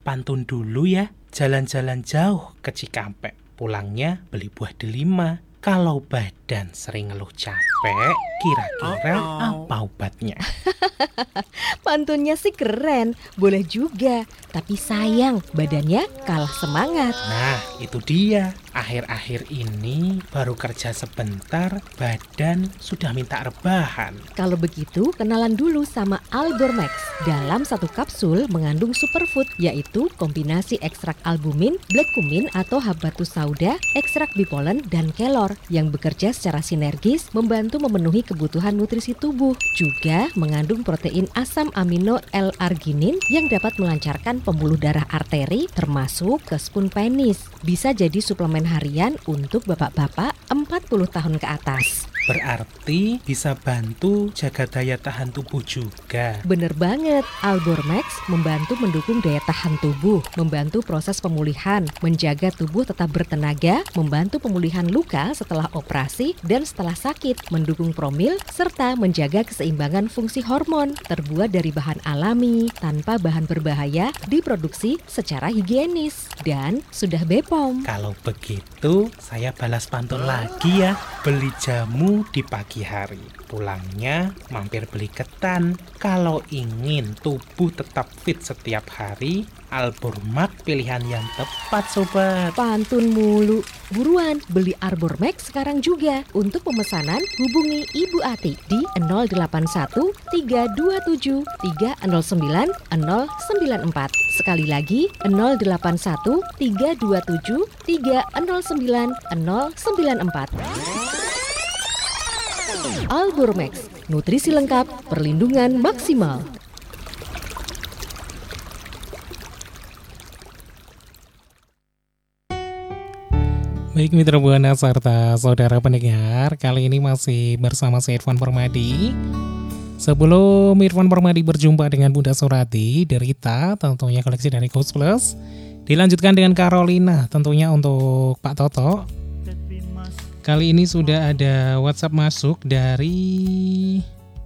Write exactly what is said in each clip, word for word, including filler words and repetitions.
pantun dulu ya. Jalan-jalan jauh ke Cikampek, pulangnya beli buah delima. Kalau badan sering ngeluh capek, kira-kira apa obatnya? Pantunnya sih keren, boleh juga. Tapi sayang, badannya kalah semangat. Nah, itu dia. Akhir-akhir ini baru kerja sebentar, badan sudah minta rebahan. Kalau begitu, kenalan dulu sama Albormax. Dalam satu kapsul mengandung superfood, yaitu kombinasi ekstrak albumin, black cumin atau habatus sauda, ekstrak bipolen, dan kelor yang bekerja secara sinergis membantu memenuhi kebutuhan nutrisi tubuh. Juga mengandung protein asam amino L-arginin yang dapat melancarkan pembuluh darah arteri termasuk ke spoon penis. Bisa jadi suplemen harian untuk bapak-bapak empat puluh tahun ke atas. Berarti bisa bantu jaga daya tahan tubuh juga. Bener banget, Albormax membantu mendukung daya tahan tubuh, membantu proses pemulihan, menjaga tubuh tetap bertenaga, membantu pemulihan luka setelah operasi dan setelah sakit, mendukung promil, serta menjaga keseimbangan fungsi hormon. Terbuat dari bahan alami, tanpa bahan berbahaya, diproduksi secara higienis, dan sudah B P O M. Kalau begitu, saya balas pantun lagi ya. Beli jamu di pagi hari, pulangnya mampir beli ketan. Kalau ingin tubuh tetap fit setiap hari, Albormax pilihan yang tepat sobat. Pantun mulu. Buruan beli Albormax sekarang juga. Untuk pemesanan hubungi Ibu Ati di nol delapan satu tiga dua tujuh tiga nol sembilan nol sembilan empat. Sekali lagi nol delapan satu tiga dua tujuh tiga nol sembilan nol sembilan empat. Albormax, nutrisi lengkap, perlindungan maksimal. Baik mitra Buana serta saudara pendengar, kali ini masih bersama saya Irfan Permadi. Sebelum Irfan Permadi berjumpa dengan Bunda Surati, Derita, tentunya koleksi dari Coach Plus, dilanjutkan dengan Carolina, tentunya untuk Pak Toto. Kali ini sudah ada WhatsApp masuk dari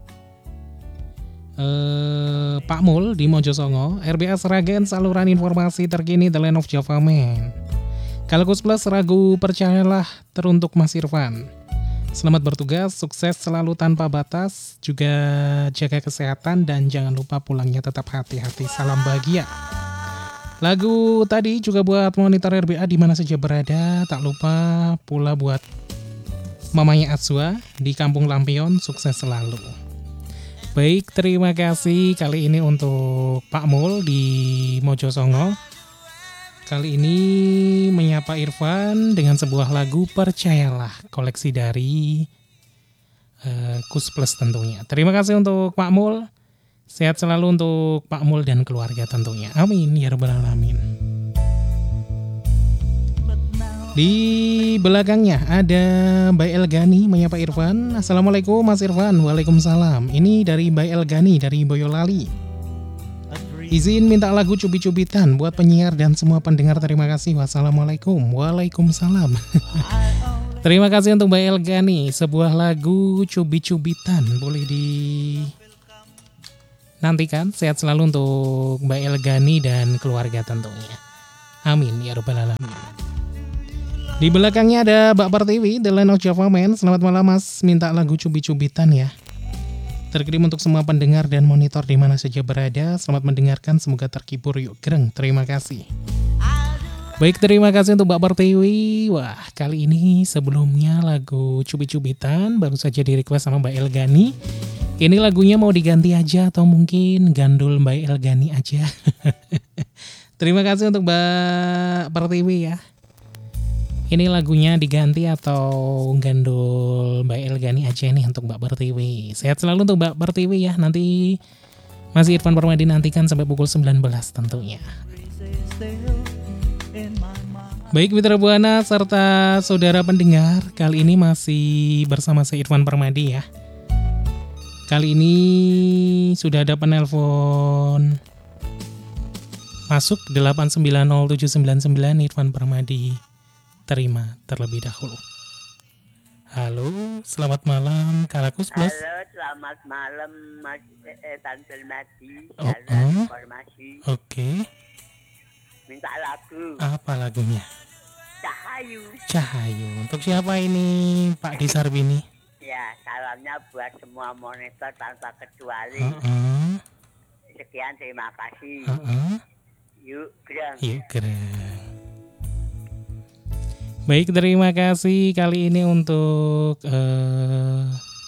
uh, Pak Mul di Mojosongo. R B A Sragen, saluran informasi terkini The Land of Java Man. Kalau Coach Plus ragu percayalah teruntuk Mas Irfan. Selamat bertugas, sukses selalu tanpa batas, juga jaga kesehatan dan jangan lupa pulangnya tetap hati-hati. Salam bahagia. Lagu tadi juga buat monitor R B A di mana saja berada. Tak lupa pula buat mamanya Atsua di Kampung Lampion, sukses selalu. Baik, terima kasih kali ini untuk Pak Mul di Mojosongo. Kali ini menyapa Irfan dengan sebuah lagu Percayalah, koleksi dari uh, Kus Plus tentunya. Terima kasih untuk Pak Mul. Sehat selalu untuk Pak Mul dan keluarga tentunya. Amin ya rabbal alamin. Di belakangnya ada Mbak Elgani menyapa Irfan. Assalamualaikum Mas Irfan. Waalaikumsalam. Ini dari Mbak Elgani dari Boyolali. Izin minta lagu cubit-cubitan buat penyiar dan semua pendengar. Terima kasih. Wassalamualaikum. Waalaikumsalam. Terima kasih untuk Mbak Elgani. Sebuah lagu cubit-cubitan boleh di nantikan. Sehat selalu untuk Mbak Elgani dan keluarga tentunya. Amin ya rabbal alamin. Di belakangnya ada Mbak Pertiwi, The Land of Java Man. Selamat malam Mas, minta lagu cubit-cubitan ya. Terkirim untuk semua pendengar dan monitor di mana saja berada. Selamat mendengarkan, semoga terhibur yuk gereng. Terima kasih. Baik, terima kasih untuk Mbak Pertiwi. Wah, kali ini sebelumnya lagu cubit-cubitan baru saja di request sama Mbak Elgani. Ini lagunya mau diganti aja atau mungkin gandul Mbak Elgani aja. Terima kasih untuk Mbak Pertiwi ya. Ini lagunya diganti atau gandul Mbak Elgani aja nih untuk Mbak Pertiwi. Sehat selalu untuk Mbak Pertiwi ya. Nanti masih Irfan Permadi nantikan sampai pukul sembilan belas tentunya. Baik mitra Buana serta saudara pendengar, kali ini masih bersama saya Irfan Permadi ya. Kali ini sudah ada penelpon masuk delapan sembilan nol tujuh sembilan sembilan. Irfan Permadi terima terlebih dahulu. Halo, selamat malam Kalakus Plus. Halo, selamat malam Mas eh, Tante Mati. Oh, Salam oh. informasi. Oke. lagu Apa lagunya? Cahayu. Cahayu. Untuk siapa ini Pak Disarbini? Ya, salamnya buat semua monitor tanpa kecuali. Heeh. Sekian, terima kasih. Heeh. Yuk, Grang. Yuk keren. Baik, terima kasih kali ini untuk eh,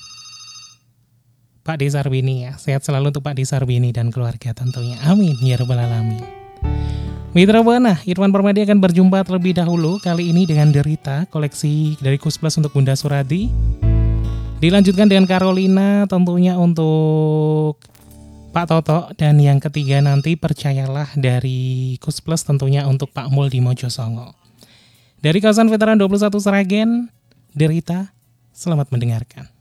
Pak Disarbini ya. Sehat selalu untuk Pak Disarbini dan keluarga tentunya. Amin ya rabbal alamin. Mitra Buana, Irfan Permadi akan berjumpa terlebih dahulu kali ini dengan Derita, koleksi dari Kus Plus untuk Bunda Surati. Dilanjutkan dengan Carolina tentunya untuk Pak Toto, dan yang ketiga nanti percayalah dari Kus Plus tentunya untuk Pak Mul di Mojosongo. Dari kawasan Veteran dua puluh satu Sragen, Derita, selamat mendengarkan.